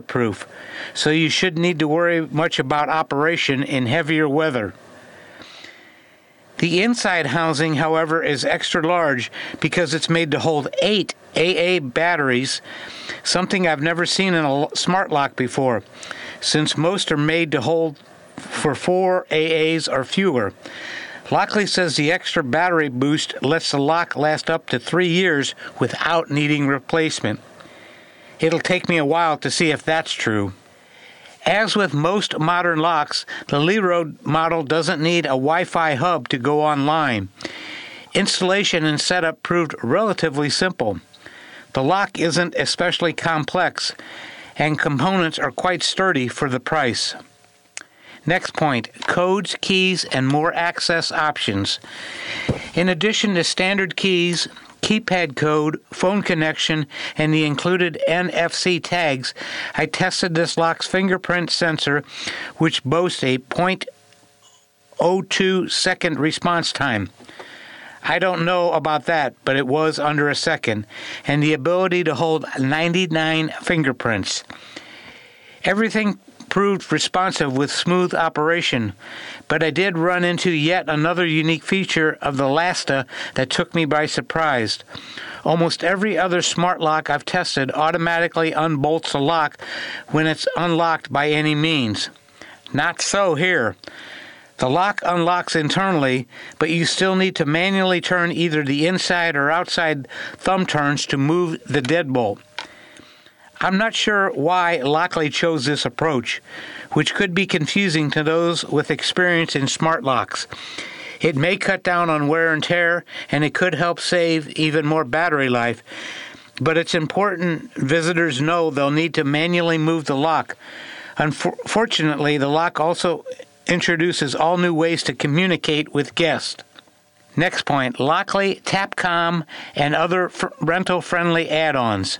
proof, so you shouldn't need to worry much about operation in heavier weather. The inside housing, however, is extra large because it's made to hold 8 AA batteries, something I've never seen in a smart lock before, since most are made to hold for 4 AAs or fewer. Lockley says the extra battery boost lets the lock last up to 3 years without needing replacement. It'll take me a while to see if that's true. As with most modern locks, the Lee-Road model doesn't need a Wi-Fi hub to go online. Installation and setup proved relatively simple. The lock isn't especially complex, and components are quite sturdy for the price. Next point, codes, keys, and more access options. In addition to standard keys, keypad code, phone connection, and the included NFC tags, I tested this lock's fingerprint sensor, which boasts a 0.02 second response time. I don't know about that, but it was under a second, and the ability to hold 99 fingerprints. Everything proved responsive with smooth operation, but I did run into yet another unique feature of the Lasta that took me by surprise. Almost every other smart lock I've tested automatically unbolts the lock when it's unlocked by any means. Not so here. The lock unlocks internally, but you still need to manually turn either the inside or outside thumb turns to move the deadbolt. I'm not sure why Lockley chose this approach, which could be confusing to those with experience in smart locks. It may cut down on wear and tear, and it could help save even more battery life, but it's important visitors know they'll need to manually move the lock. Unfortunately, the lock also introduces all new ways to communicate with guests. Next point, Lockley, Tapcom, and other rental-friendly add-ons.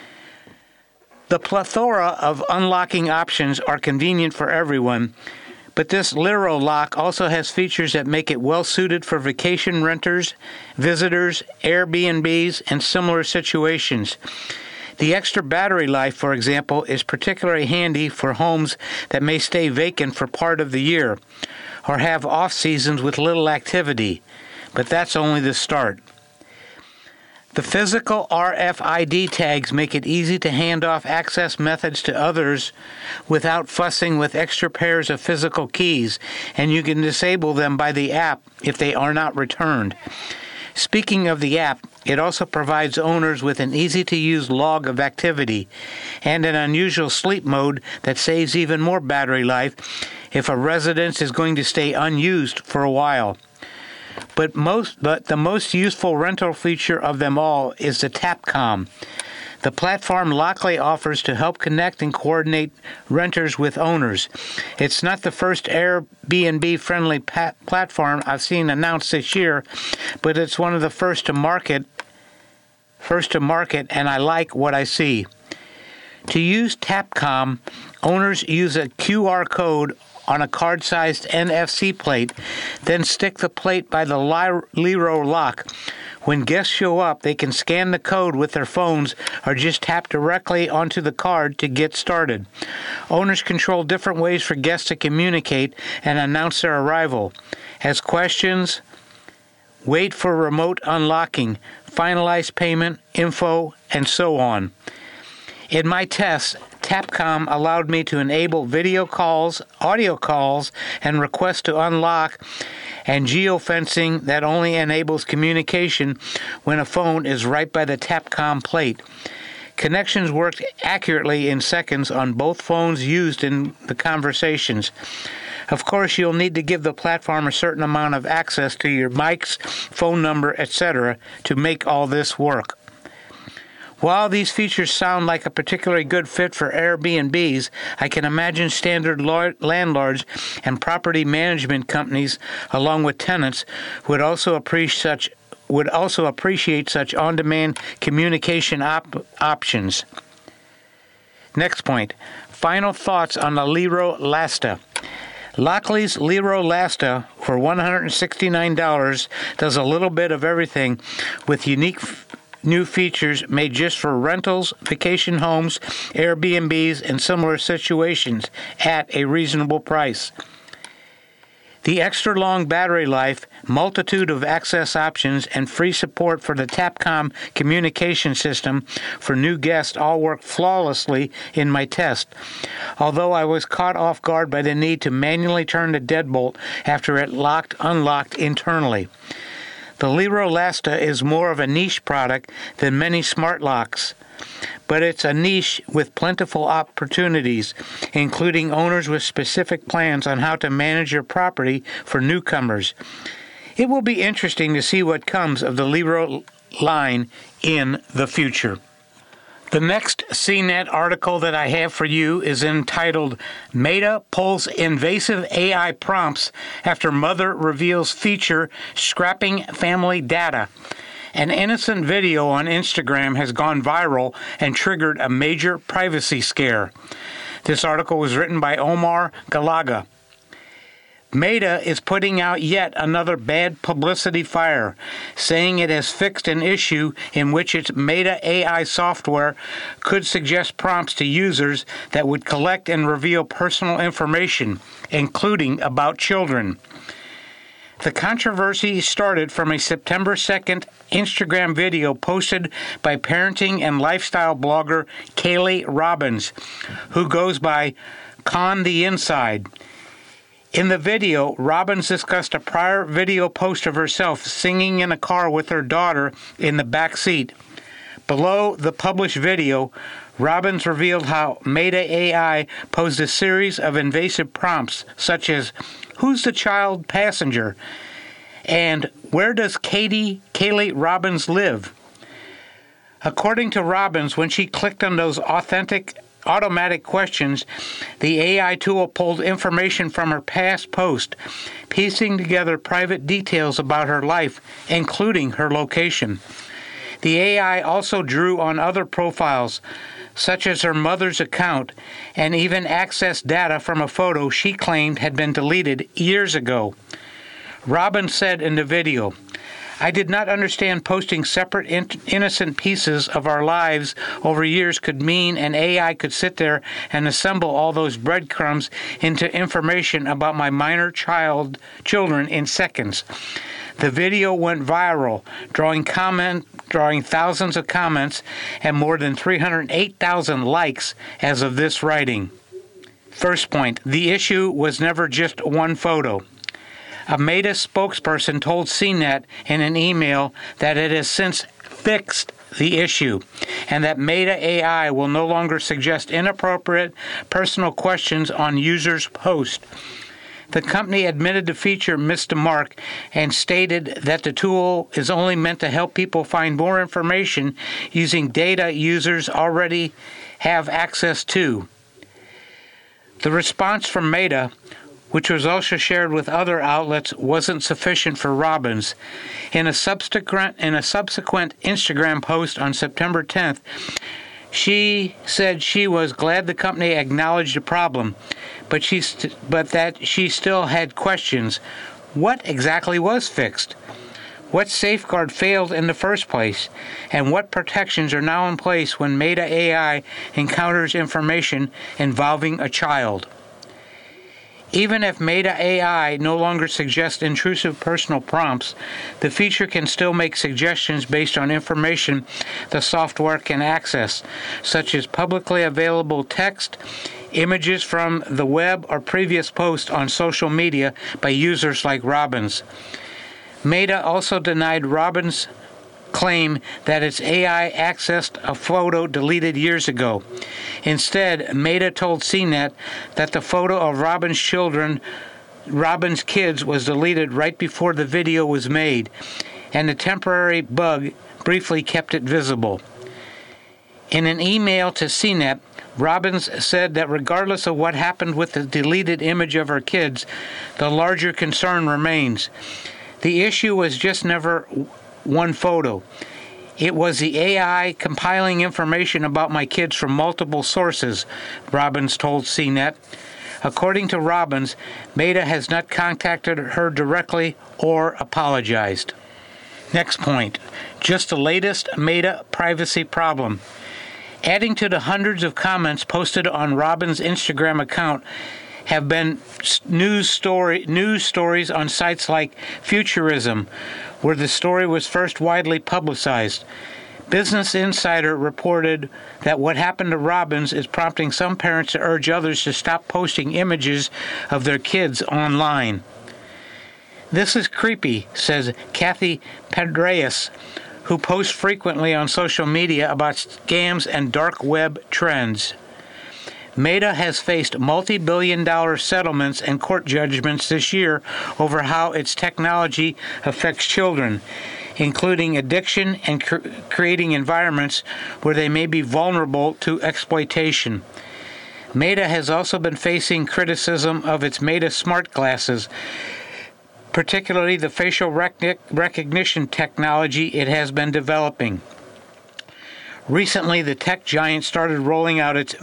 The plethora of unlocking options are convenient for everyone, but this Liro lock also has features that make it well suited for vacation renters, visitors, Airbnbs, and similar situations. The extra battery life, for example, is particularly handy for homes that may stay vacant for part of the year or have off seasons with little activity, but that's only the start. The physical RFID tags make it easy to hand off access methods to others without fussing with extra pairs of physical keys, and you can disable them by the app if they are not returned. Speaking of the app, it also provides owners with an easy-to-use log of activity and an unusual sleep mode that saves even more battery life if a residence is going to stay unused for a while. But the most useful rental feature of them all is the Tapcom, the platform Lockley offers to help connect and coordinate renters with owners. It's not the first Airbnb-friendly platform I've seen announced this year, but it's one of the first to market, and I like what I see. To use Tapcom, owners use a QR code on a card-sized NFC plate, then stick the plate by the Liro lock. When guests show up, they can scan the code with their phones or just tap directly onto the card to get started. Owners control different ways for guests to communicate and announce their arrival, as questions, wait for remote unlocking, finalize payment, info, and so on. In my tests, Tapcom allowed me to enable video calls, audio calls, and requests to unlock, and geofencing that only enables communication when a phone is right by the Tapcom plate. Connections worked accurately in seconds on both phones used in the conversations. Of course, you'll need to give the platform a certain amount of access to your mics, phone number, etc. to make all this work. While these features sound like a particularly good fit for Airbnbs, I can imagine standard landlords and property management companies, along with tenants, would also appreciate such on-demand communication options. Next point. Final thoughts on the Liro Lasta. Lockley's Liro Lasta for $169 does a little bit of everything with unique new features made just for rentals, vacation homes, Airbnbs, and similar situations at a reasonable price. The extra long battery life, multitude of access options, and free support for the Tapcom communication system for new guests all worked flawlessly in my test, although I was caught off guard by the need to manually turn the deadbolt after it unlocked internally. The Liro Lasta is more of a niche product than many smart locks, but it's a niche with plentiful opportunities, including owners with specific plans on how to manage your property for newcomers. It will be interesting to see what comes of the Liro line in the future. The next CNET article that I have for you is entitled, Meta Pulls Invasive AI Prompts After Mother Reveals Feature Scrapping Family Data. An innocent video on Instagram has gone viral and triggered a major privacy scare. This article was written by Omar Galaga. Meta is putting out yet another bad publicity fire, saying it has fixed an issue in which its Meta AI software could suggest prompts to users that would collect and reveal personal information, including about children. The controversy started from a September 2nd Instagram video posted by parenting and lifestyle blogger Kaylee Robbins, who goes by Con the Inside. In the video, Robbins discussed a prior video post of herself singing in a car with her daughter in the back seat. Below the published video, Robbins revealed how Meta AI posed a series of invasive prompts, such as, "Who's the child passenger?" and "Where does Kaylee Robbins live?" According to Robbins, when she clicked on those automatic questions, the AI tool pulled information from her past post, piecing together private details about her life, including her location. The AI also drew on other profiles, such as her mother's account, and even accessed data from a photo she claimed had been deleted years ago. Robbins said in the video, "I did not understand posting separate innocent pieces of our lives over years could mean an AI could sit there and assemble all those breadcrumbs into information about my minor children in seconds." The video went viral, drawing thousands of comments and more than 308,000 likes as of this writing. First point, the issue was never just one photo. A Meta spokesperson told CNET in an email that it has since fixed the issue and that Meta AI will no longer suggest inappropriate personal questions on users' posts. The company admitted the feature missed the mark and stated that the tool is only meant to help people find more information using data users already have access to. The response from Meta, which was also shared with other outlets, wasn't sufficient for Robbins. In a subsequent Instagram post on September 10th, she said she was glad the company acknowledged the problem, but that she still had questions. What exactly was fixed? What safeguard failed in the first place? And what protections are now in place when Meta AI encounters information involving a child? Even if Meta AI no longer suggests intrusive personal prompts, the feature can still make suggestions based on information the software can access, such as publicly available text, images from the web, or previous posts on social media by users like Robbins. Meta also denied Robbins' claim that its AI accessed a photo deleted years ago. Instead, Meta told CNET that the photo of Robbins' kids was deleted right before the video was made, and a temporary bug briefly kept it visible. In an email to CNET, Robbins said that regardless of what happened with the deleted image of her kids, the larger concern remains. The issue was just never one photo. It was the AI compiling information about my kids from multiple sources, Robbins told CNET. According to Robbins, Meta has not contacted her directly or apologized. Next point, just the latest Meta privacy problem. Adding to the hundreds of comments posted on Robin's Instagram account have been news stories on sites like Futurism, where the story was first widely publicized. Business Insider reported that what happened to Robbins is prompting some parents to urge others to stop posting images of their kids online. This is creepy, says Kathy Pedreas, who posts frequently on social media about scams and dark web trends. Meta has faced multi-billion-dollar settlements and court judgments this year over how its technology affects children, including addiction and creating environments where they may be vulnerable to exploitation. Meta has also been facing criticism of its Meta smart glasses, particularly the facial recognition technology it has been developing. Recently, the tech giant started rolling out its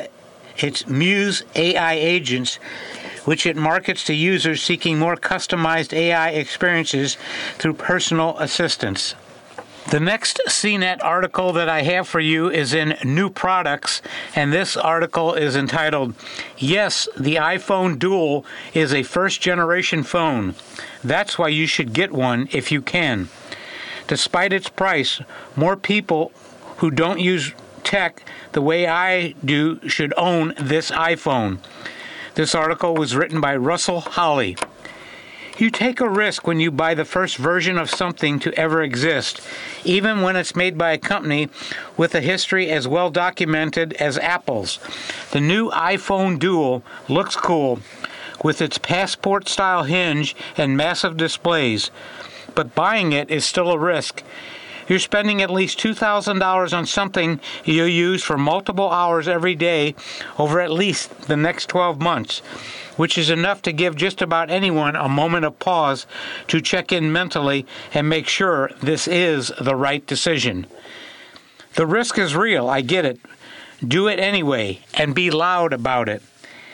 Muse AI agents, which it markets to users seeking more customized AI experiences through personal assistants. The next CNET article that I have for you is in New Products, and this article is entitled, "Yes, the iPhone Dual is a first-generation phone. That's why you should get one if you can. Despite its price, more people who don't use tech the way I do should own this iPhone." This article was written by Russell Holly. You take a risk when you buy the first version of something to ever exist, even when it's made by a company with a history as well documented as Apple's. The new iPhone Dual looks cool, with its passport-style hinge and massive displays, but buying it is still a risk. You're spending at least $2,000 on something you'll use for multiple hours every day over at least the next 12 months, which is enough to give just about anyone a moment of pause to check in mentally and make sure this is the right decision. The risk is real, I get it. Do it anyway, and be loud about it.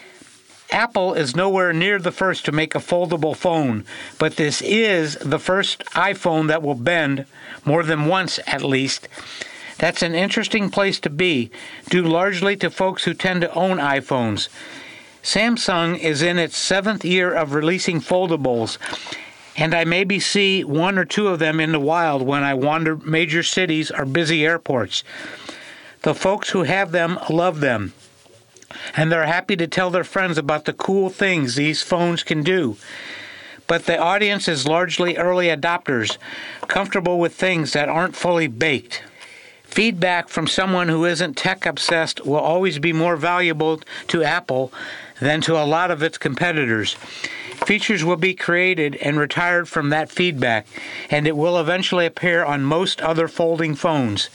Apple is nowhere near the first to make a foldable phone, but this is the first iPhone that will bend, more than once at least. That's an interesting place to be, due largely to folks who tend to own iPhones. Samsung is in its 7th year of releasing foldables, and I maybe see one or two of them in the wild when I wander major cities or busy airports. The folks who have them love them, and they're happy to tell their friends about the cool things these phones can do. But the audience is largely early adopters, comfortable with things that aren't fully baked. Feedback from someone who isn't tech-obsessed will always be more valuable to Apple than to a lot of its competitors. Features will be created and retired from that feedback, and it will eventually appear on most other folding phones.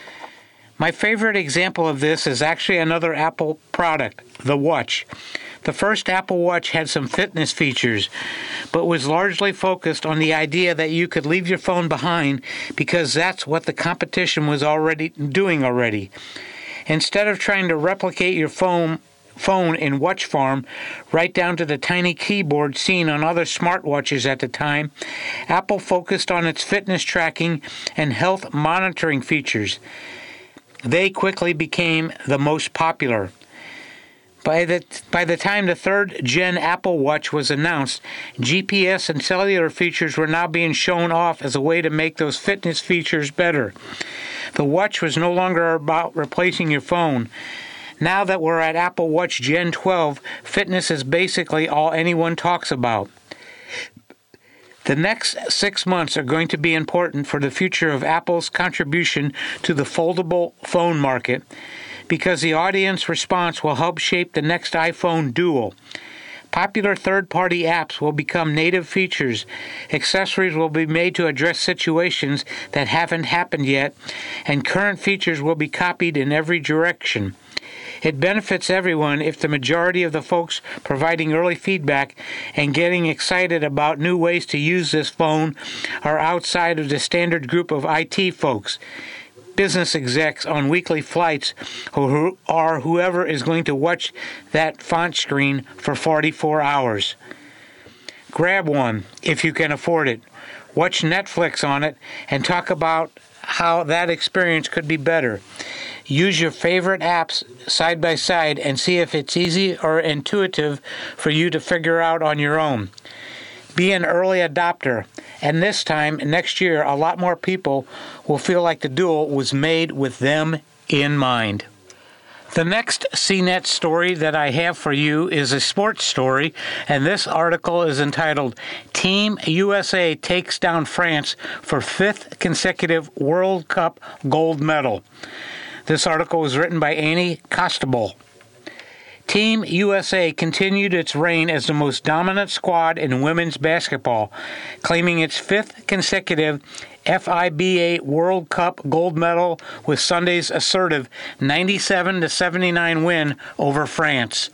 My favorite example of this is actually another Apple product, the Watch. The first Apple Watch had some fitness features, but was largely focused on the idea that you could leave your phone behind because that's what the competition was already doing. Instead of trying to replicate your phone in watch form, right down to the tiny keyboard seen on other smartwatches at the time, Apple focused on its fitness tracking and health monitoring features. They quickly became the most popular. By the time the 3rd Gen Apple Watch was announced, GPS and cellular features were now being shown off as a way to make those fitness features better. The watch was no longer about replacing your phone. Now that we're at Apple Watch Gen 12, fitness is basically all anyone talks about. The next 6 months are going to be important for the future of Apple's contribution to the foldable phone market, because the audience response will help shape the next iPhone Dual. Popular third-party apps will become native features. Accessories will be made to address situations that haven't happened yet, and current features will be copied in every direction. It benefits everyone if the majority of the folks providing early feedback and getting excited about new ways to use this phone are outside of the standard group of IT folks, business execs on weekly flights, or whoever is going to watch that font screen for 44 hours. Grab one if you can afford it. watch Netflix on it, and talk about how that experience could be better. Use your favorite apps side by side and see if it's easy or intuitive for you to figure out on your own. Be an early adopter, and this time, next year, a lot more people will feel like the duel was made with them in mind. The next CNET story that I have for you is a sports story, and this article is entitled, Team USA Takes Down France for Fifth Consecutive World Cup Gold Medal. This article was written by Annie Costabile. Team USA continued its reign as the most dominant squad in women's basketball, claiming its fifth consecutive FIBA World Cup gold medal with Sunday's assertive 97-79 win over France.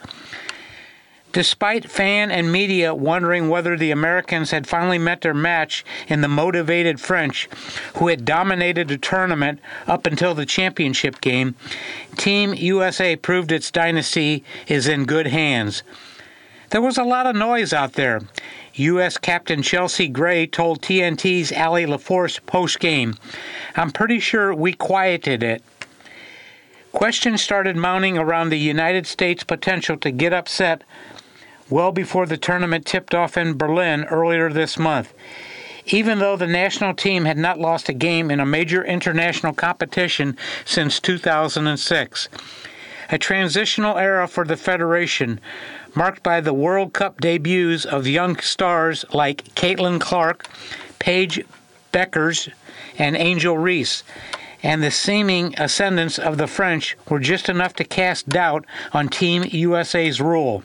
Despite fan and media wondering whether the Americans had finally met their match in the motivated French, who had dominated the tournament up until the championship game, Team USA proved its dynasty is in good hands. There was a lot of noise out there. U.S. Captain Chelsea Gray told TNT's Allie LaForce post-game, "I'm pretty sure we quieted it." Questions started mounting around the United States' potential to get upset well before the tournament tipped off in Berlin earlier this month. Even though the national team had not lost a game in a major international competition since 2006. A transitional era for the Federation, marked by the World Cup debuts of young stars like Caitlin Clark, Paige Bueckers, and Angel Reese, and the seeming ascendance of the French were just enough to cast doubt on Team USA's rule.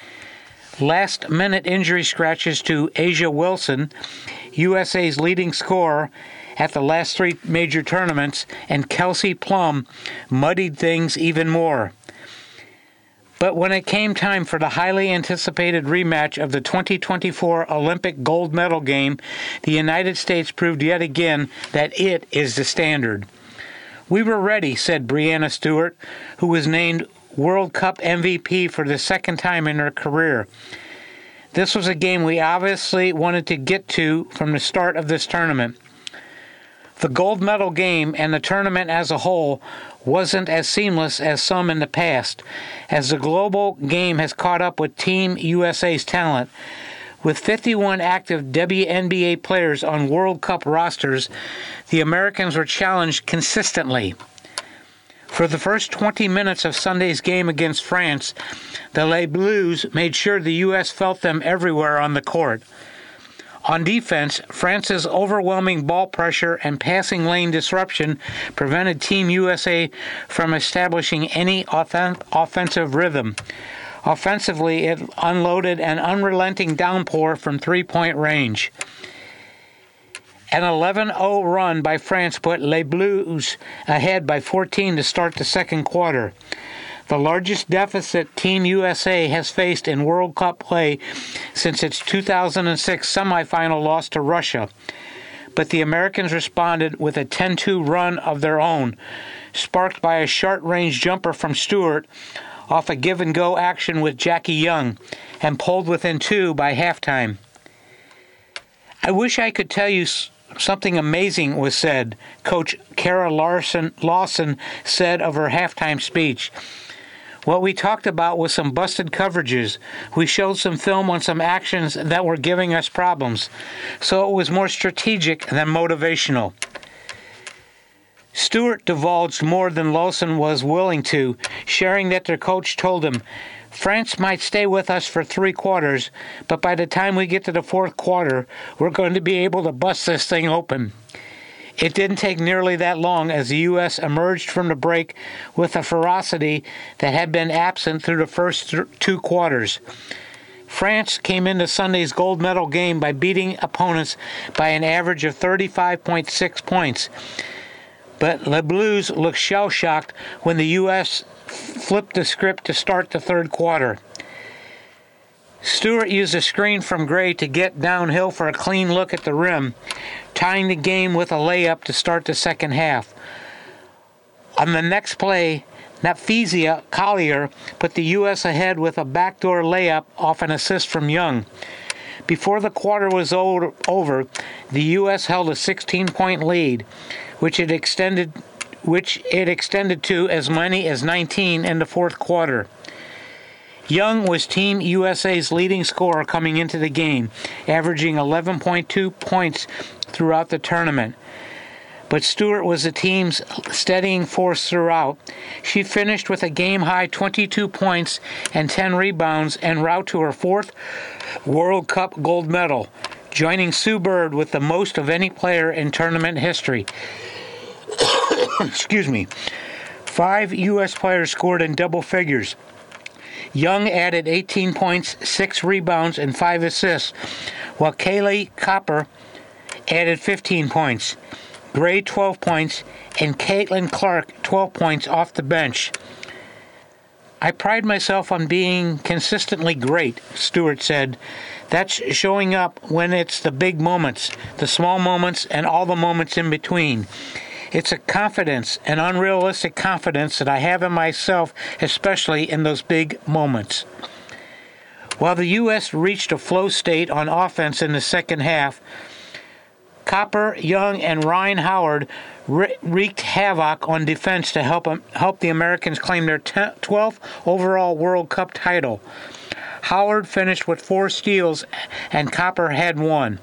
Last-minute injury scratches to A'ja Wilson, USA's leading scorer at the last three major tournaments, and Kelsey Plum muddied things even more. But when it came time for the highly anticipated rematch of the 2024 Olympic gold medal game, the United States proved yet again that it is the standard. "We were ready," said Breanna Stewart, who was named World Cup MVP for the second time in her career. "This was a game we obviously wanted to get to from the start of this tournament. The gold medal game and the tournament as a whole wasn't as seamless as some in the past, as the global game has caught up with Team USA's talent. With 51 active WNBA players on World Cup rosters, the Americans were challenged consistently. For the first 20 minutes of Sunday's game against France, the Les Bleus made sure the U.S. felt them everywhere on the court. On defense, France's overwhelming ball pressure and passing lane disruption prevented Team USA from establishing any offensive rhythm. Offensively, it unloaded an unrelenting downpour from three-point range. An 11-0 run by France put Les Bleus ahead by 14 to start the second quarter. The largest deficit Team USA has faced in World Cup play since its 2006 semifinal loss to Russia. But the Americans responded with a 10-2 run of their own, sparked by a short-range jumper from Stewart off a give-and-go action with Jackie Young, and pulled within two by halftime. "I wish I could tell you something amazing was said," Coach Kara Lawson said of her halftime speech. "What we talked about was some busted coverages. We showed some film on some actions that were giving us problems. So it was more strategic than motivational." Stewart divulged more than Lawson was willing to, sharing that their coach told him, "France might stay with us for 3 quarters, but by the time we get to the fourth quarter, we're going to be able to bust this thing open." It didn't take nearly that long as the U.S. emerged from the break with a ferocity that had been absent through the first 2 quarters. France came into Sunday's gold medal game by beating opponents by an average of 35.6 points. But Les Bleus looked shell-shocked when the U.S. flipped the script to start the third quarter. Stewart used a screen from Gray to get downhill for a clean look at the rim, tying the game with a layup to start the second half. On the next play, Naphesia Collier put the U.S. ahead with a backdoor layup off an assist from Young. Before the quarter was over, the U.S. held a 16-point lead, which it extended to as many as 19 in the fourth quarter. Young was Team USA's leading scorer coming into the game, averaging 11.2 points throughout the tournament. But Stewart was the team's steadying force throughout. She finished with a game-high 22 points and 10 rebounds en route to her fourth World Cup gold medal, joining Sue Bird with the most of any player in tournament history. Excuse me. 5 U.S. players scored in double figures. Young added 18 points, 6 rebounds, and 5 assists, while Kaylee Copper added 15 points. Gray 12 points, and Caitlin Clark 12 points off the bench. I pride myself on being consistently great, Stewart said. That's showing up when it's the big moments, the small moments, and all the moments in between. It's a confidence, an unrealistic confidence that I have in myself, especially in those big moments. While the U.S. reached a flow state on offense in the second half, Copper, Young, and Ryan Howard wreaked havoc on defense to help the Americans claim their 12th overall World Cup title. Howard finished with 4 steals, and Copper had 1.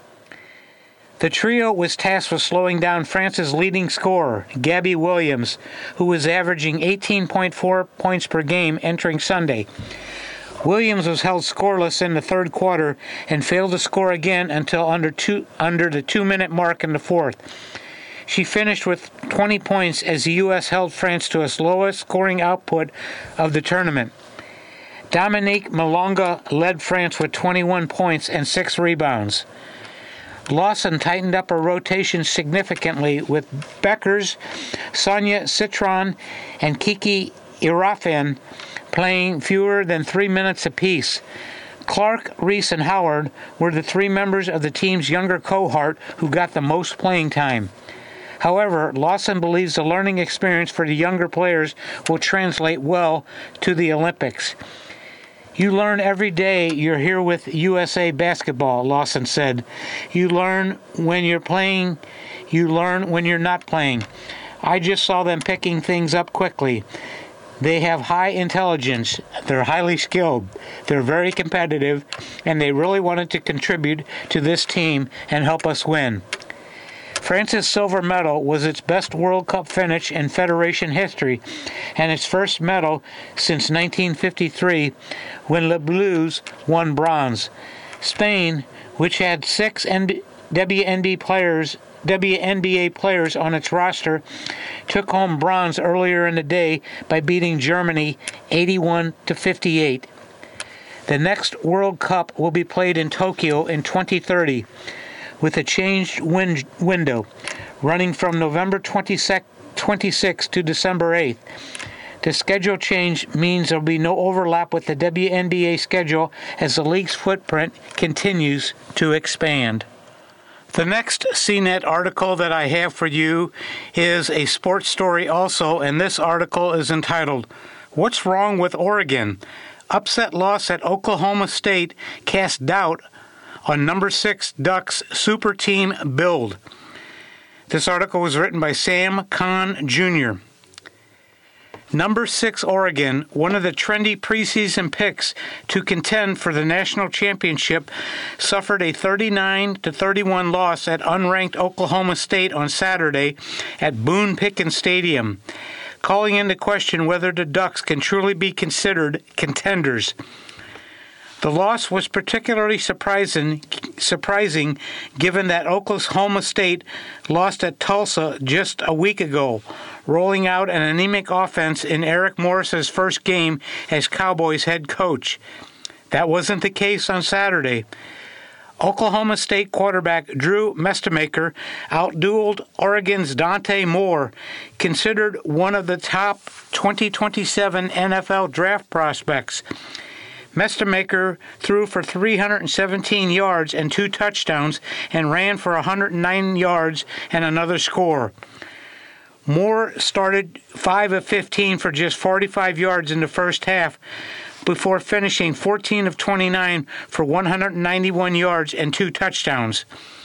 The trio was tasked with slowing down France's leading scorer, Gabby Williams, who was averaging 18.4 points per game entering Sunday. Williams was held scoreless in the third quarter and failed to score again until under the 2-minute mark in the fourth. She finished with 20 points as the U.S. held France to its lowest scoring output of the tournament. Dominique Malonga led France with 21 points and 6 rebounds. Lawson tightened up her rotation significantly with Beckers, Sonia Citron, and Kiki Irafan playing fewer than 3 minutes apiece. Clark, Reese, and Howard were the 3 members of the team's younger cohort who got the most playing time. However, Lawson believes the learning experience for the younger players will translate well to the Olympics. You learn every day you're here with USA Basketball, Lawson said. You learn when you're playing, you learn when you're not playing. I just saw them picking things up quickly. They have high intelligence, they're highly skilled, they're very competitive, and they really wanted to contribute to this team and help us win. France's silver medal was its best World Cup finish in Federation history and its first medal since 1953 when Les Bleus won bronze. Spain, which had 6 WNBA players on its roster, took home bronze earlier in the day by beating Germany 81-58. The next World Cup will be played in Tokyo in 2030. With a changed window running from November 26th to December 8th. The schedule change means there will be no overlap with the WNBA schedule as the league's footprint continues to expand. The next CNET article that I have for you is a sports story also, and this article is entitled, "What's Wrong with Oregon? Upset Loss at Oklahoma State Casts Doubt on number 6 Ducks super team build." This article was written by Sam Kahn Jr. Number 6 Oregon, one of the trendy preseason picks to contend for the national championship, suffered a 39-31 loss at unranked Oklahoma State on Saturday at Boone Pickens Stadium, calling into question whether the Ducks can truly be considered contenders. The loss was particularly surprising given that Oklahoma State lost at Tulsa just a week ago, rolling out an anemic offense in Eric Morris's first game as Cowboys head coach. That wasn't the case on Saturday. Oklahoma State quarterback Drew Mestemaker outdueled Oregon's Dante Moore, considered one of the top 2027 NFL draft prospects. Mestemaker threw for 317 yards and 2 touchdowns and ran for 109 yards and another score. Moore started 5 of 15 for just 45 yards in the first half, before finishing 14 of 29 for 191 yards and 2 touchdowns.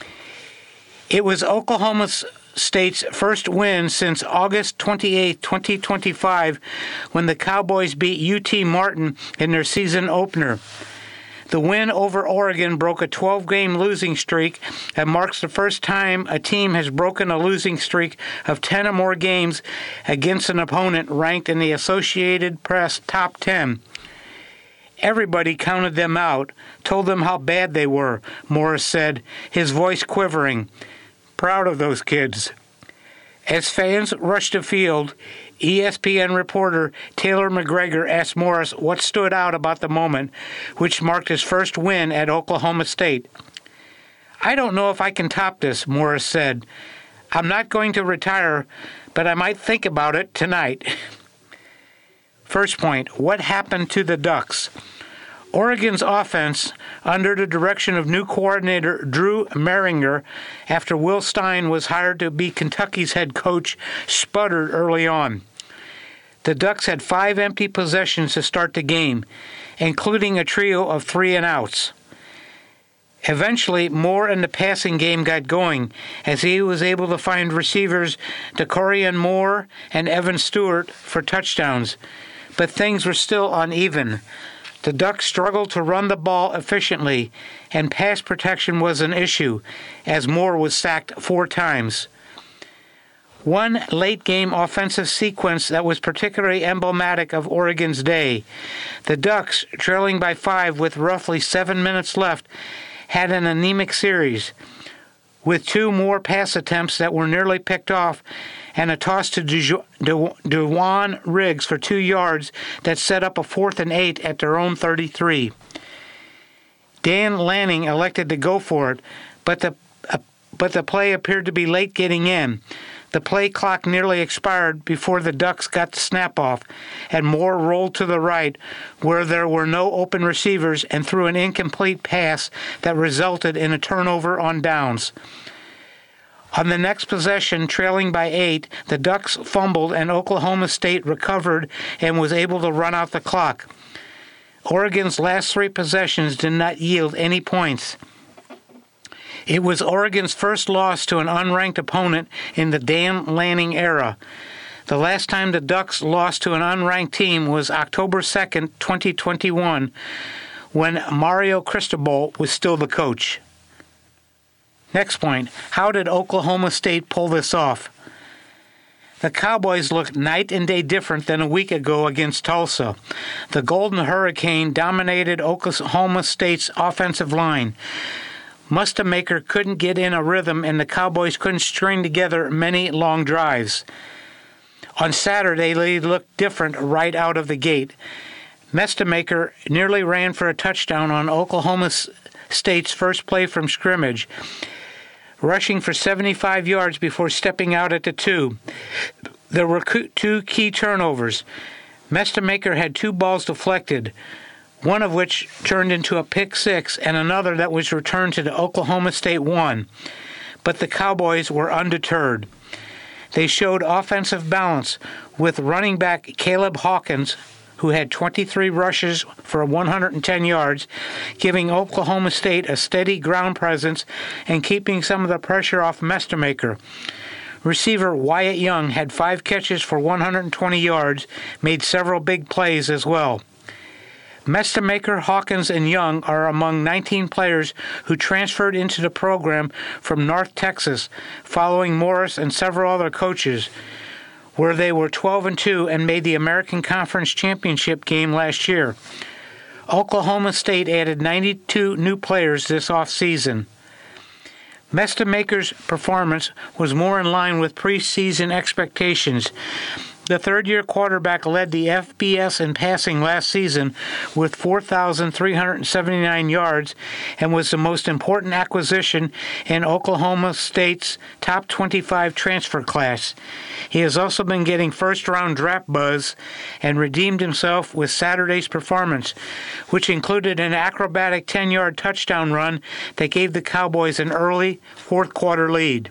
It was Oklahoma State's first win since August 28, 2025, when the Cowboys beat UT Martin in their season opener. The win over Oregon broke a 12-game losing streak and marks the first time a team has broken a losing streak of 10 or more games against an opponent ranked in the Associated Press top 10. Everybody counted them out, told them how bad they were, Morris said, his voice quivering. Proud of those kids. As fans rushed the field, ESPN reporter Taylor McGregor asked Morris what stood out about the moment, which marked his first win at Oklahoma State. "I don't know if I can top this," Morris said. "I'm not going to retire, but I might think about it tonight." First point, what happened to the Ducks? Oregon's offense, under the direction of new coordinator Drew Mehringer, after Will Stein was hired to be Kentucky's head coach, sputtered early on. The Ducks had 5 empty possessions to start the game, including a trio of 3-and-outs. Eventually, Moore in the passing game got going, as he was able to find receivers DeCorian Moore and Evan Stewart for touchdowns, but things were still uneven. The Ducks struggled to run the ball efficiently, and pass protection was an issue, as Moore was sacked 4 times. One late-game offensive sequence that was particularly emblematic of Oregon's day. The Ducks, trailing by 5 with roughly 7 minutes left, had an anemic series, with 2 more pass attempts that were nearly picked off and a toss to Dewan Riggs for 2 yards that set up a 4th and 8 at their own 33. Dan Lanning elected to go for it, but the play appeared to be late getting in. The play clock nearly expired before the Ducks got the snap off, and Moore rolled to the right, where there were no open receivers, and threw an incomplete pass that resulted in a turnover on downs. On the next possession, trailing by 8, the Ducks fumbled and Oklahoma State recovered and was able to run out the clock. Oregon's last 3 possessions did not yield any points. It was Oregon's first loss to an unranked opponent in the Dan Lanning era. The last time the Ducks lost to an unranked team was October 2nd, 2021, when Mario Cristobal was still the coach. Next point, how did Oklahoma State pull this off? The Cowboys looked night and day different than a week ago against Tulsa. The Golden Hurricane dominated Oklahoma State's offensive line. Mustelmaker couldn't get in a rhythm, and the Cowboys couldn't string together many long drives. On Saturday, they looked different right out of the gate. Mustelmaker nearly ran for a touchdown on Oklahoma State's first play from scrimmage, rushing for 75 yards before stepping out at the 2. There were 2 key turnovers. Mustelmaker had 2 balls deflected, one of which turned into a pick 6 and another that was returned to the Oklahoma State 1. But the Cowboys were undeterred. They showed offensive balance, with running back Caleb Hawkins, who had 23 rushes for 110 yards, giving Oklahoma State a steady ground presence and keeping some of the pressure off Mustelmaker. Receiver Wyatt Young had 5 catches for 120 yards, made several big plays as well. Mustelmaker, Hawkins, and Young are among 19 players who transferred into the program from North Texas, following Morris and several other coaches, where they were 12-2 and made the American Conference Championship game last year. Oklahoma State added 92 new players this offseason. Mustelmaker's performance was more in line with preseason expectations. The third-year quarterback led the FBS in passing last season with 4,379 yards and was the most important acquisition in Oklahoma State's top 25 transfer class. He has also been getting first-round draft buzz and redeemed himself with Saturday's performance, which included an acrobatic 10-yard touchdown run that gave the Cowboys an early fourth-quarter lead.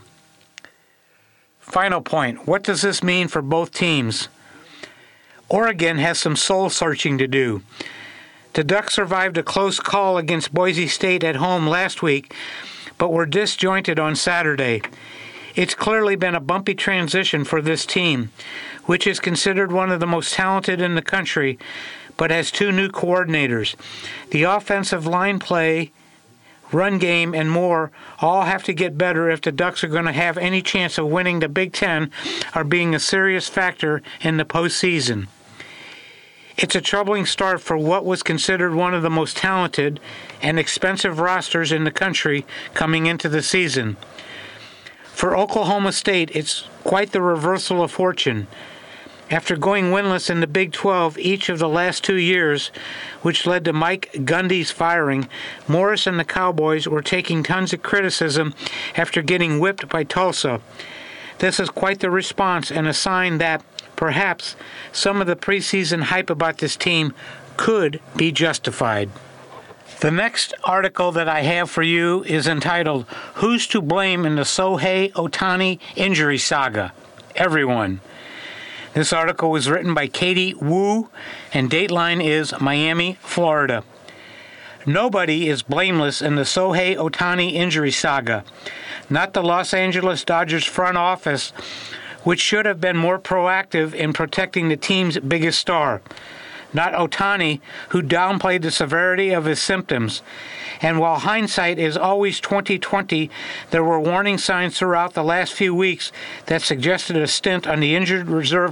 Final point, what does this mean for both teams? Oregon has some soul-searching to do. The Ducks survived a close call against Boise State at home last week, but were disjointed on Saturday. It's clearly been a bumpy transition for this team, which is considered one of the most talented in the country, but has two new coordinators. The offensive line play, run game, and more all have to get better if the Ducks are going to have any chance of winning the Big Ten or being a serious factor in the postseason. It's a troubling start for what was considered one of the most talented and expensive rosters in the country coming into the season. For Oklahoma State, it's quite the reversal of fortune. After going winless in the Big 12 each of the last 2 years, which led to Mike Gundy's firing, Morris and the Cowboys were taking tons of criticism after getting whipped by Tulsa. This is quite the response and a sign that, perhaps, some of the preseason hype about this team could be justified. The next article that I have for you is entitled, Who's to Blame in the Shohei Ohtani Injury Saga? Everyone. This article was written by Katie Wu, and Dateline is Miami, Florida. Nobody is blameless in the Shohei Ohtani injury saga. Not the Los Angeles Dodgers front office, which should have been more proactive in protecting the team's biggest star. Not Ohtani, who downplayed the severity of his symptoms. And while hindsight is always 20/20, there were warning signs throughout the last few weeks that suggested a stint on the injured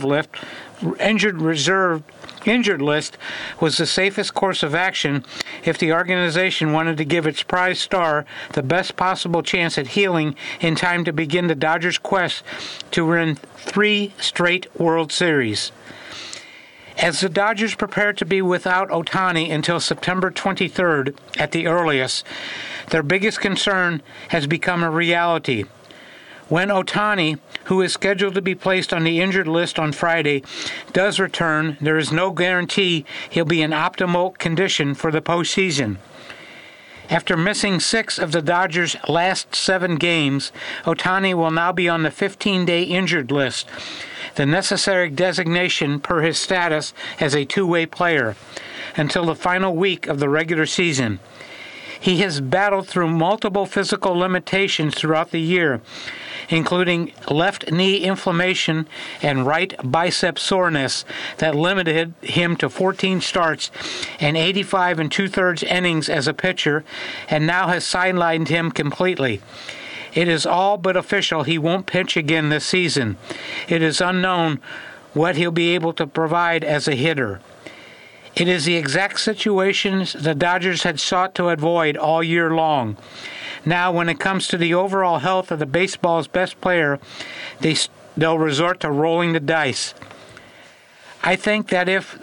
list was the safest course of action if the organization wanted to give its prize star the best possible chance at healing in time to begin the Dodgers' quest to win 3 straight World Series. As the Dodgers prepare to be without Ohtani until September 23rd at the earliest, their biggest concern has become a reality. When Ohtani, who is scheduled to be placed on the injured list on Friday, does return, there is no guarantee he'll be in optimal condition for the postseason. After missing 6 of the Dodgers' last 7 games, Ohtani will now be on the 15-day injured list, the necessary designation per his status as a two-way player, until the final week of the regular season. He has battled through multiple physical limitations throughout the year, including left knee inflammation and right bicep soreness that limited him to 14 starts and 85 2/3 innings as a pitcher, and now has sidelined him completely. It is all but official he won't pitch again this season. It is unknown what he'll be able to provide as a hitter. It is the exact situations the Dodgers had sought to avoid all year long. Now, when it comes to the overall health of the baseball's best player, they'll resort to rolling the dice. I think that if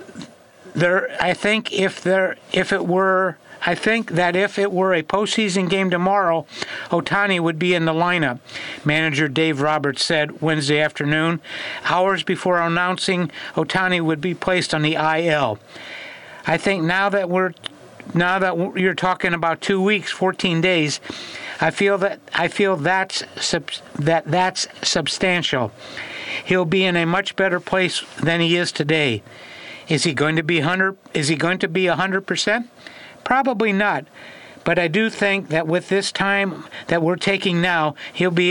it were a postseason game tomorrow, Ohtani would be in the lineup, manager Dave Roberts said Wednesday afternoon, hours before announcing Ohtani would be placed on the IL. I think now that you're talking about 2 weeks, 14 days, I feel that's substantial. He'll be in a much better place than he is today. Is he going to be 100%? Probably not. But I do think that with this time that we're taking now, he'll be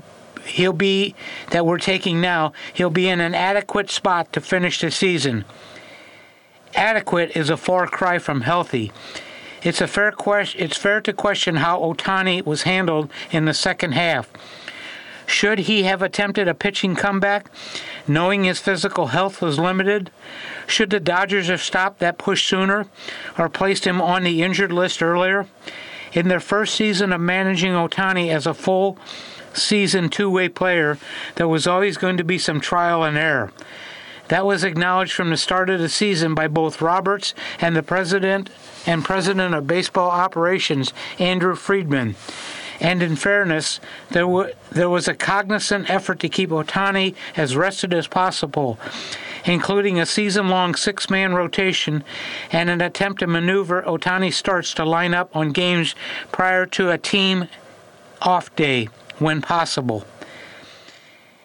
in an adequate spot to finish the season. Adequate is a far cry from healthy. It's fair to question how Ohtani was handled in the second half. Should he have attempted a pitching comeback, knowing his physical health was limited? Should the Dodgers have stopped that push sooner or placed him on the injured list earlier? In their first season of managing Ohtani as a full season two-way player, there was always going to be some trial and error. That was acknowledged from the start of the season by both Roberts and the president of baseball operations, Andrew Friedman. And in fairness, there was a cognizant effort to keep Ohtani as rested as possible, including a season-long 6-man rotation and an attempt to maneuver Ohtani starts to line up on games prior to a team off day when possible.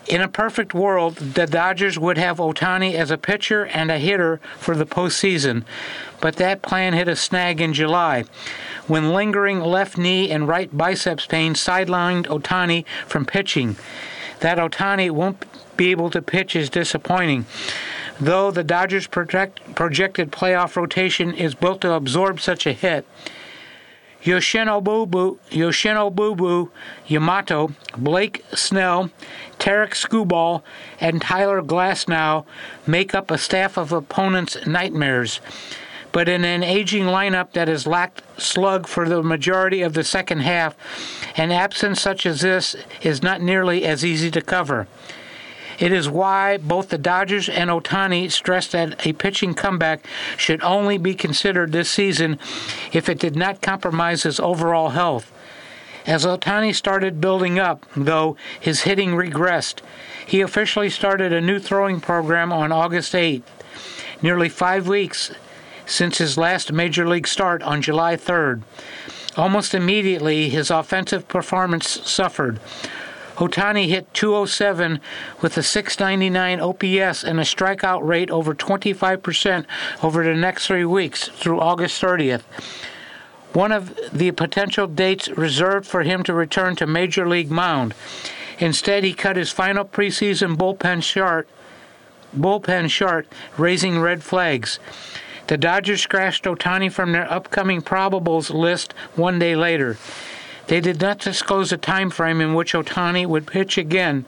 In a perfect world, the Dodgers would have Ohtani as a pitcher and a hitter for the postseason, but that plan hit a snag in July, when lingering left knee and right biceps pain sidelined Ohtani from pitching. That Ohtani won't be able to pitch is disappointing, though the Dodgers' projected playoff rotation is built to absorb such a hit. Yoshinobu Yamato, Blake Snell, Tarek Skubal, and Tyler Glasnow make up a staff of opponents' nightmares. But in an aging lineup that has lacked slug for the majority of the second half, an absence such as this is not nearly as easy to cover. It is why both the Dodgers and Ohtani stressed that a pitching comeback should only be considered this season if it did not compromise his overall health. As Ohtani started building up, though, his hitting regressed. He officially started a new throwing program on August 8th, nearly 5 weeks since his last major league start on July 3rd. Almost immediately, his offensive performance suffered. Ohtani hit .207 with a .699 OPS and a strikeout rate over 25% over the next 3 weeks through August 30th. One of the potential dates reserved for him to return to Major League mound. Instead, he cut his final preseason bullpen short, raising red flags. The Dodgers scratched Ohtani from their upcoming probables list 1 day later. They did not disclose a time frame in which Ohtani could pitch again,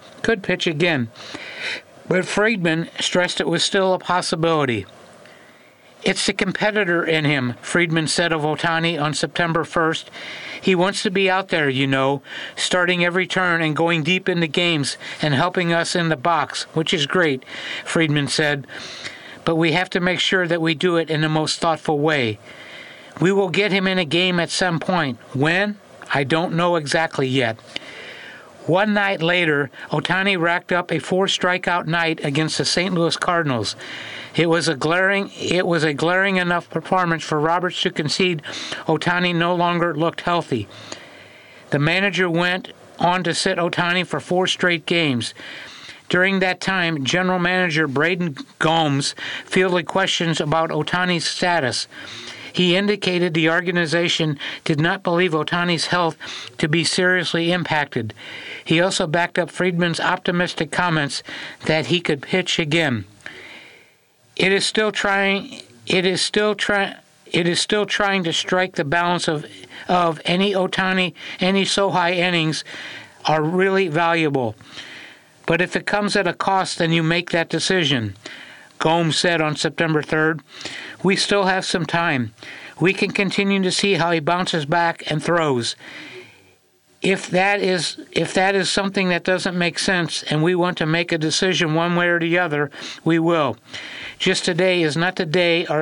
but Friedman stressed it was still a possibility. It's the competitor in him, Friedman said of Ohtani on September 1st. He wants to be out there, starting every turn and going deep into games and helping us in the box, which is great, Friedman said. But we have to make sure that we do it in the most thoughtful way. We will get him in a game at some point. When? I don't know exactly yet. One night later, Ohtani racked up a 4-strikeout night against the St. Louis Cardinals. It was a glaring enough performance for Roberts to concede Ohtani no longer looked healthy. The manager went on to sit Ohtani for 4 straight games. During that time, General Manager Braden Gomes fielded questions about Ohtani's status. He indicated the organization did not believe Ohtani's health to be seriously impacted. He also backed up Friedman's optimistic comments that he could pitch again. It is still trying to strike the balance of any Ohtani, any Sohei innings are really valuable. But if it comes at a cost, then you make that decision. Gomes said on September 3rd, we still have some time. We can continue to see how he bounces back and throws. If that is something that doesn't make sense and we want to make a decision one way or the other, we will. Just today is not the day or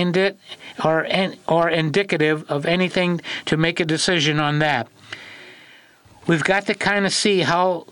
indicative of anything to make a decision on that. We've got to kind of see how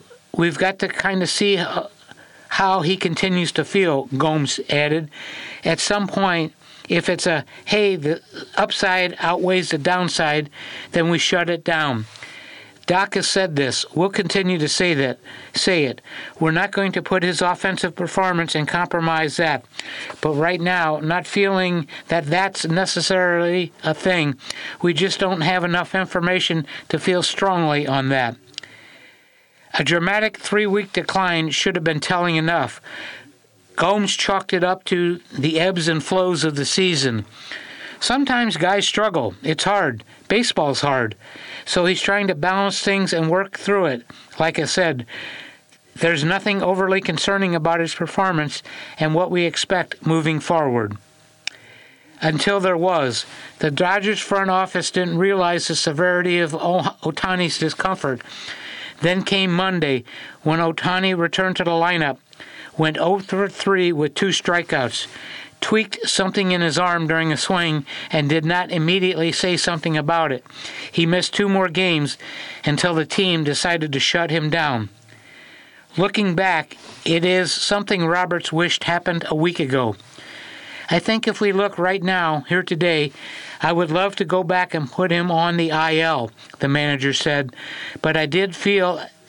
he continues to feel, Gomes added. At some point, if it's the upside outweighs the downside, then we shut it down. Doc has said this. We'll continue to say it. We're not going to put his offensive performance and compromise that. But right now, not feeling that that's necessarily a thing, we just don't have enough information to feel strongly on that. A dramatic 3-week decline should have been telling enough. Gomes chalked it up to the ebbs and flows of the season. Sometimes guys struggle. It's hard. Baseball's hard. So he's trying to balance things and work through it. Like I said, there's nothing overly concerning about his performance and what we expect moving forward. Until there was. The Dodgers front office didn't realize the severity of Ohtani's discomfort. Then came Monday, when Ohtani returned to the lineup, went 0-3 with 2 strikeouts, tweaked something in his arm during a swing, and did not immediately say something about it. He missed 2 more games until the team decided to shut him down. Looking back, it is something Roberts wished happened a week ago. I think if we look right now, here today, I would love to go back and put him on the IL, the manager said, but I did feel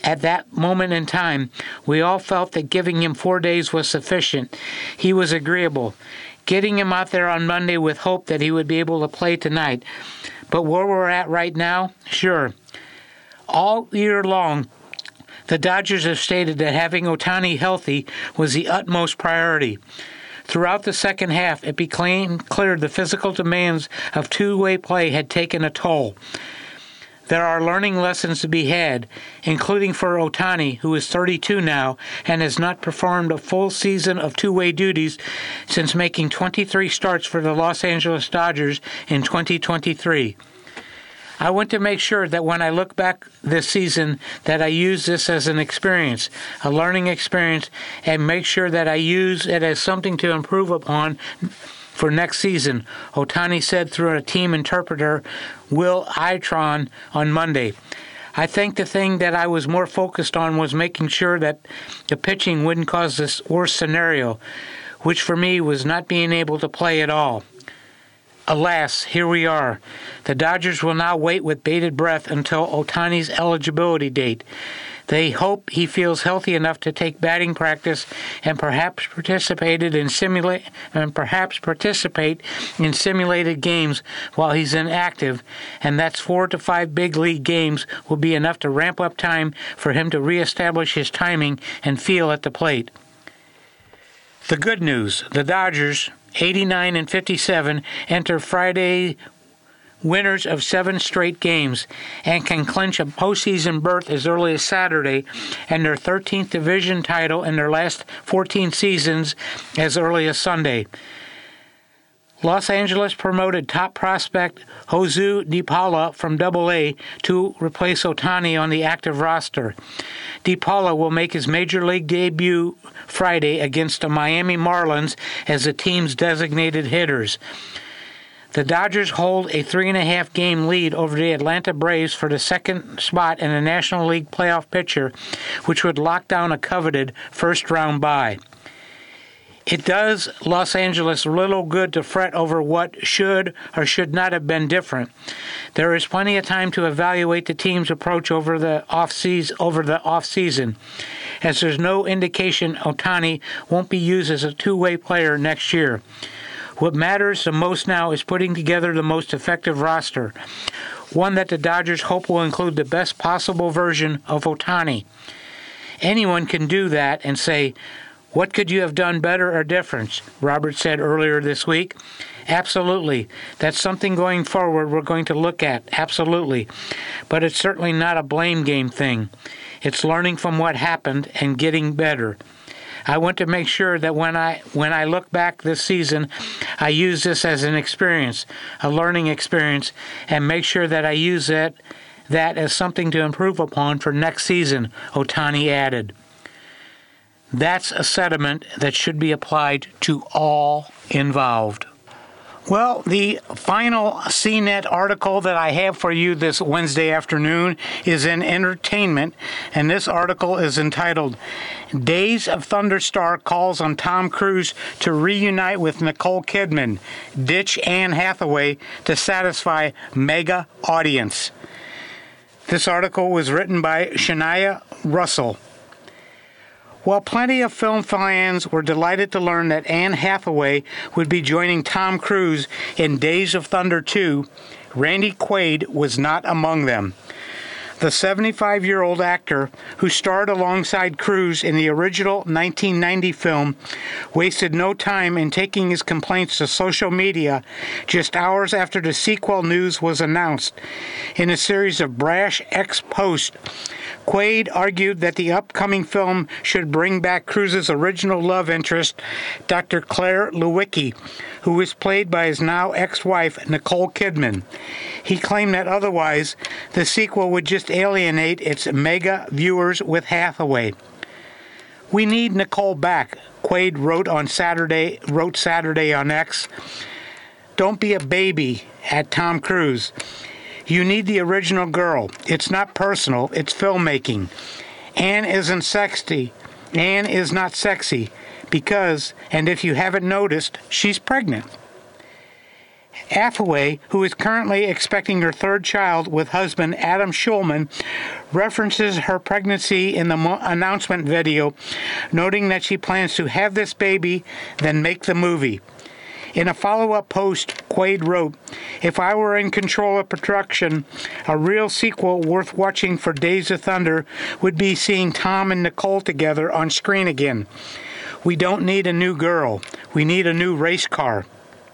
at that moment in time, we all felt that giving him 4 days was sufficient. He was agreeable. Getting him out there on Monday with hope that he would be able to play tonight. But where we're at right now, sure. All year long, the Dodgers have stated that having Ohtani healthy was the utmost priority. Throughout the second half, it became clear the physical demands of two-way play had taken a toll. There are learning lessons to be had, including for Ohtani, who is 32 now and has not performed a full season of two-way duties since making 23 starts for the Los Angeles Dodgers in 2023. I want to make sure that when I look back this season that I use this as an experience, a learning experience, and make sure that I use it as something to improve upon for next season, Ohtani said through a team interpreter, Will Itron, on Monday. I think the thing that I was more focused on was making sure that the pitching wouldn't cause this worst scenario, which for me was not being able to play at all. Alas, here we are. The Dodgers will now wait with bated breath until Ohtani's eligibility date. They hope he feels healthy enough to take batting practice and perhaps participate in simulated games while he's inactive, and that's 4 to 5 big league games will be enough to ramp up time for him to reestablish his timing and feel at the plate. The good news, the Dodgers, 89 and 57, enter Friday winners of 7 straight games and can clinch a postseason berth as early as Saturday and their 13th division title in their last 14 seasons as early as Sunday. Los Angeles promoted top prospect Jose DePaula from Double-A to replace Ohtani on the active roster. DePaula will make his major league debut Friday against the Miami Marlins as the team's designated hitters. The Dodgers hold a 3.5-game lead over the Atlanta Braves for the second spot in the National League playoff picture, which would lock down a coveted first-round bye. It does Los Angeles little good to fret over what should or should not have been different. There is plenty of time to evaluate the team's approach over the off-season, as there's no indication Ohtani won't be used as a two-way player next year. What matters the most now is putting together the most effective roster, one that the Dodgers hope will include the best possible version of Ohtani. Anyone can do that and say, what could you have done better or different? Robert said earlier this week. Absolutely. That's something going forward we're going to look at. Absolutely. But it's certainly not a blame game thing. It's learning from what happened and getting better. I want to make sure that when I look back this season, I use this as an experience, a learning experience, and make sure that I use that as something to improve upon for next season, Ohtani added. That's a sentiment that should be applied to all involved. Well, the final CNET article that I have for you this Wednesday afternoon is in entertainment, and this article is entitled, Days of Thunder star calls on Tom Cruise to reunite with Nicole Kidman, ditch Anne Hathaway to satisfy mega audience. This article was written by Shania Russell. While plenty of film fans were delighted to learn that Anne Hathaway would be joining Tom Cruise in Days of Thunder 2, Randy Quaid was not among them. The 75-year-old actor, who starred alongside Cruise in the original 1990 film, wasted no time in taking his complaints to social media just hours after the sequel news was announced. In a series of brash ex-posts, Quaid argued that the upcoming film should bring back Cruise's original love interest, Dr. Claire Lewicki, who was played by his now ex-wife, Nicole Kidman. He claimed that otherwise, the sequel would just alienate its mega viewers with Hathaway. We need Nicole back, Quaid wrote Saturday on X. Don't be a baby at Tom Cruise. You need the original girl. It's not personal, it's filmmaking. Anne isn't sexy. Anne is not sexy because, and if you haven't noticed, she's pregnant. Hathaway, who is currently expecting her third child with husband Adam Schulman, references her pregnancy in the announcement video, noting that she plans to have this baby, then make the movie. In a follow-up post, Quaid wrote, "If I were in control of production, a real sequel worth watching for Days of Thunder would be seeing Tom and Nicole together on screen again. We don't need a new girl. We need a new race car."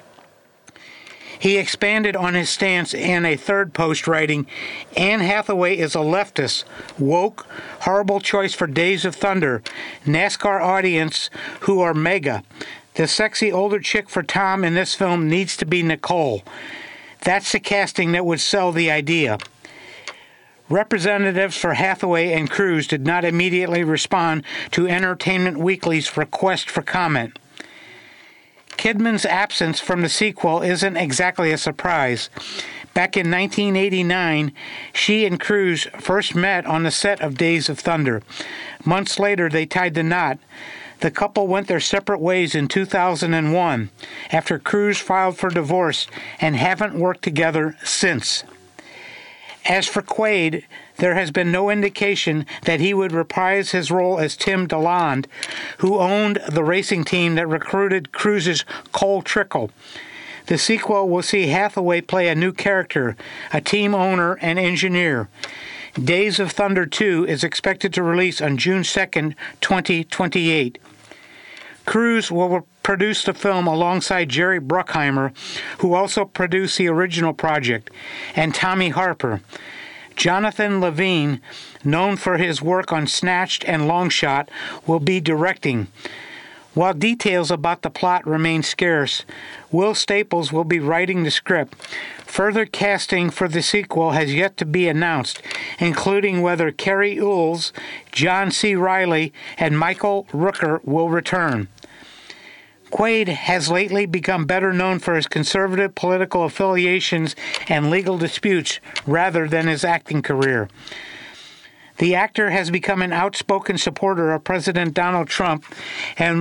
He expanded on his stance in a third post, writing, "Anne Hathaway is a leftist, woke, horrible choice for Days of Thunder, NASCAR audience who are mega. The sexy older chick for Tom in this film needs to be Nicole. That's the casting that would sell the idea." Representatives for Hathaway and Cruise did not immediately respond to Entertainment Weekly's request for comment. Kidman's absence from the sequel isn't exactly a surprise. Back in 1989, she and Cruise first met on the set of Days of Thunder. Months later, they tied the knot. The couple went their separate ways in 2001, after Cruise filed for divorce, and haven't worked together since. As for Quaid, there has been no indication that he would reprise his role as Tim DeLonde, who owned the racing team that recruited Cruise's Cole Trickle. The sequel will see Hathaway play a new character, a team owner and engineer. Days of Thunder 2 is expected to release on June 2nd, 2028. Cruise will produce the film alongside Jerry Bruckheimer, who also produced the original project, and Tommy Harper. Jonathan Levine, known for his work on Snatched and Long Shot, will be directing. While details about the plot remain scarce, Will Staples will be writing the script. Further casting for the sequel has yet to be announced, including whether Carrie Ules, John C. Reilly, and Michael Rooker will return. Quaid has lately become better known for his conservative political affiliations and legal disputes rather than his acting career. The actor has become an outspoken supporter of President Donald Trump and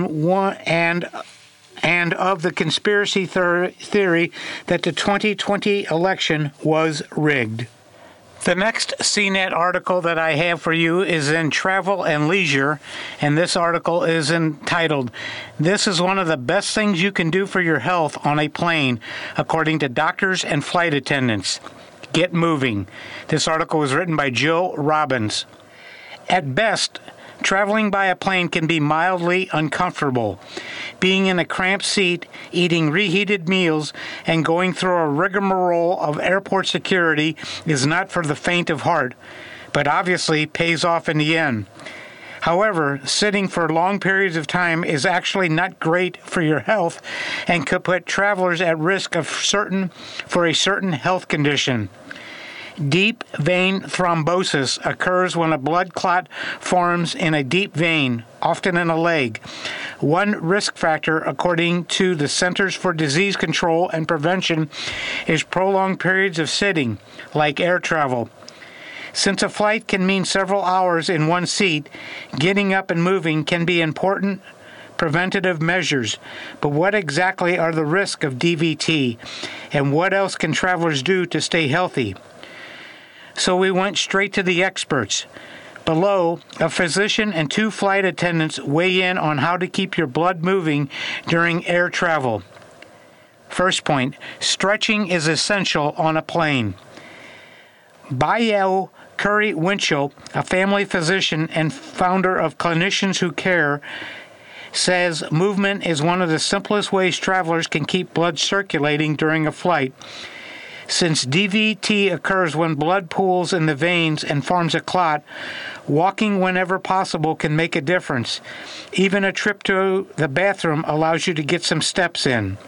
of the conspiracy theory that the 2020 election was rigged. The next CNET article that I have for you is in Travel and Leisure, and this article is entitled, "This is one of the best things you can do for your health on a plane, according to doctors and flight attendants. Get moving." This article was written by Jill Robbins. At best, traveling by a plane can be mildly uncomfortable. Being in a cramped seat, eating reheated meals, and going through a rigmarole of airport security is not for the faint of heart, but obviously pays off in the end. However, sitting for long periods of time is actually not great for your health and could put travelers at risk for a certain health condition. Deep vein thrombosis occurs when a blood clot forms in a deep vein, often in a leg. One risk factor, according to the Centers for Disease Control and Prevention, is prolonged periods of sitting, like air travel. Since a flight can mean several hours in one seat, getting up and moving can be important preventative measures. But what exactly are the risks of DVT, and what else can travelers do to stay healthy? So we went straight to the experts. Below, a physician and 2 flight attendants weigh in on how to keep your blood moving during air travel. First point, stretching is essential on a plane. Bayel Curry Winchell, a family physician and founder of Clinicians Who Care, says movement is one of the simplest ways travelers can keep blood circulating during a flight. Since DVT occurs when blood pools in the veins and forms a clot, walking whenever possible can make a difference. Even a trip to the bathroom allows you to get some steps in.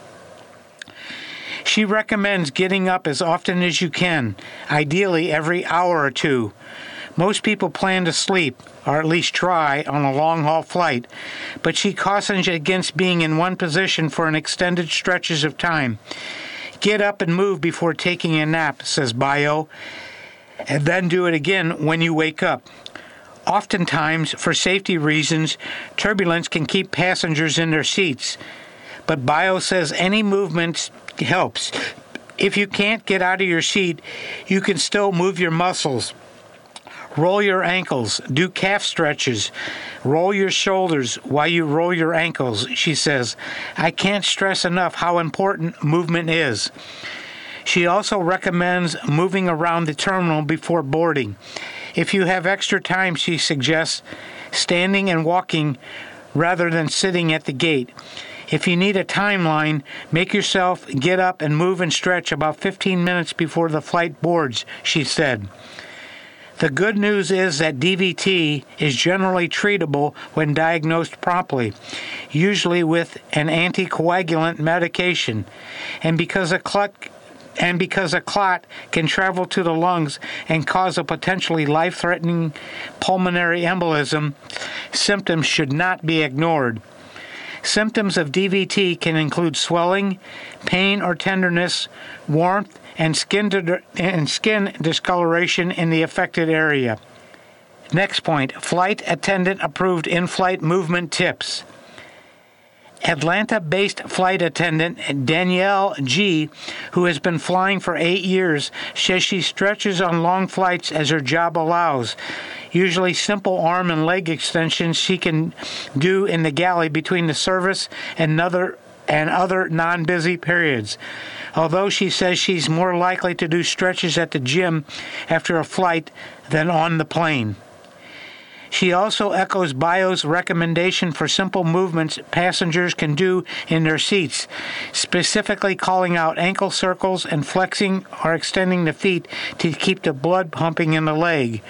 She recommends getting up as often as you can, ideally every hour or two. Most people plan to sleep, or at least try, on a long-haul flight, but she cautions against being in one position for an extended stretches of time. Get up and move before taking a nap, says Bio, and then do it again when you wake up. Oftentimes, for safety reasons, turbulence can keep passengers in their seats. But Bio says any movement helps, If you can't get out of your seat, you can still move your muscles. Roll your ankles, do calf stretches, roll your shoulders while you roll your ankles, she says. I can't stress enough how important movement is. She also recommends moving around the terminal before boarding. If you have extra time, she suggests standing and walking rather than sitting at the gate. If you need a timeline, make yourself get up and move and stretch about 15 minutes before the flight boards, she said. The good news is that DVT is generally treatable when diagnosed promptly, usually with an anticoagulant medication, and because a clot can travel to the lungs and cause a potentially life-threatening pulmonary embolism, symptoms should not be ignored. Symptoms of DVT can include swelling, pain or tenderness, warmth, and skin discoloration in the affected area. Next point, flight attendant approved in-flight movement tips. Atlanta-based flight attendant Danielle G., who has been flying for 8 years, says she stretches on long flights as her job allows. Usually simple arm and leg extensions she can do in the galley between the service and other non-busy periods. Although she says she's more likely to do stretches at the gym after a flight than on the plane. She also echoes BIO's recommendation for simple movements passengers can do in their seats, specifically calling out ankle circles and flexing or extending the feet to keep the blood pumping in the leg.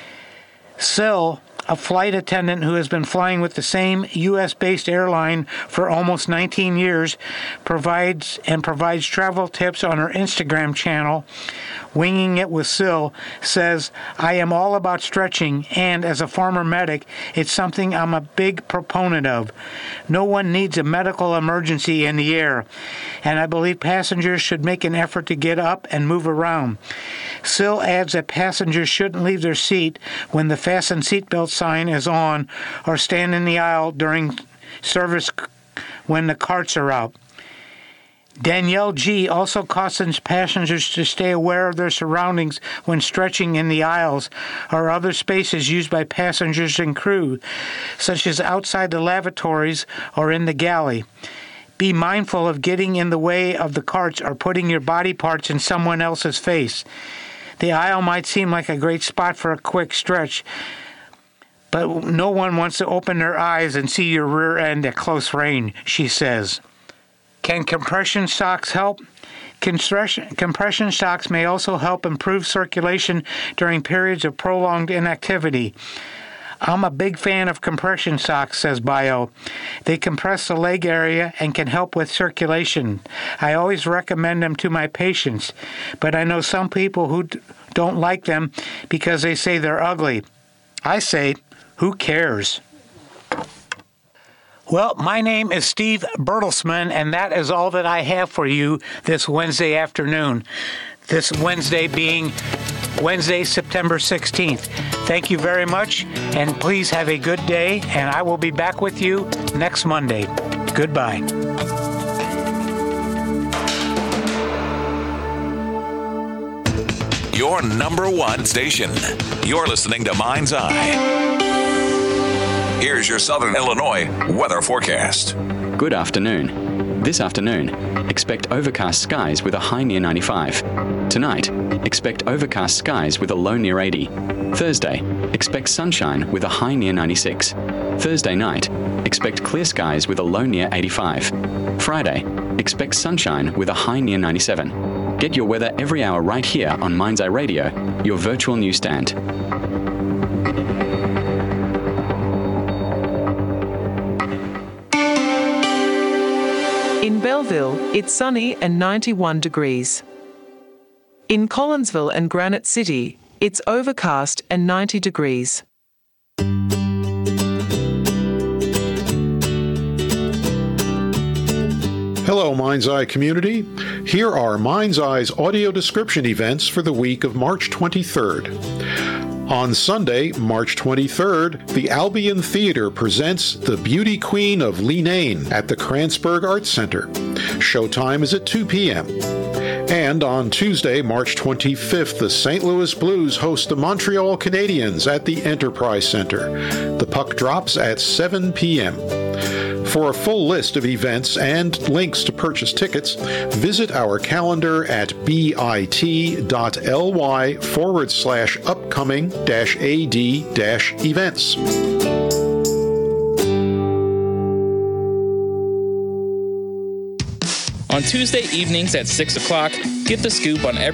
Sil, a flight attendant who has been flying with the same U.S.-based airline for almost 19 years, provides travel tips on her Instagram channel, Winging It with Sil, says, I am all about stretching, and as a former medic, it's something I'm a big proponent of. No one needs a medical emergency in the air, and I believe passengers should make an effort to get up and move around. Sil adds that passengers shouldn't leave their seat when the fasten seatbelt sign is on or stand in the aisle during service when the carts are out. Danielle G. also cautions passengers to stay aware of their surroundings when stretching in the aisles or other spaces used by passengers and crew, such as outside the lavatories or in the galley. Be mindful of getting in the way of the carts or putting your body parts in someone else's face. The aisle might seem like a great spot for a quick stretch, but no one wants to open their eyes and see your rear end at close range, she says. Can compression socks help? Compression socks may also help improve circulation during periods of prolonged inactivity. I'm a big fan of compression socks, says Bio. They compress the leg area and can help with circulation. I always recommend them to my patients, but I know some people who don't like them because they say they're ugly. I say, who cares? Well, my name is Steve Bertelsman, and that is all that I have for you this Wednesday afternoon. This Wednesday being Wednesday, September 16th. Thank you very much, and please have a good day, and I will be back with you next Monday. Goodbye. Your number one station. You're listening to Mind's Eye. Here's your Southern Illinois weather forecast. Good afternoon. This afternoon, expect overcast skies with a high near 95. Tonight, expect overcast skies with a low near 80. Thursday, expect sunshine with a high near 96. Thursday night, expect clear skies with a low near 85. Friday, expect sunshine with a high near 97. Get your weather every hour right here on Mind's Eye Radio, your virtual newsstand. In Belleville, it's sunny and 91 degrees. In Collinsville and Granite City, it's overcast and 90 degrees. Hello, Mind's Eye community. Here are Mind's Eye's audio description events for the week of March 23rd. On Sunday, March 23rd, the Albion Theater presents The Beauty Queen of Leenane at the Kranzberg Arts Center. Showtime is at 2 p.m. And on Tuesday, March 25th, the St. Louis Blues host the Montreal Canadiens at the Enterprise Center. The puck drops at 7 p.m. For a full list of events and links to purchase tickets, visit our calendar at bit.ly/upcoming-ad-events. On Tuesday evenings at 6 o'clock, get the scoop on every